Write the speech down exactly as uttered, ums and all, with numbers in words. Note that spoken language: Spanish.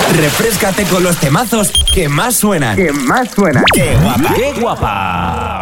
Refréscate con los temazos que más suenan. Que más suenan. ¡Qué guapa! ¡Qué guapa!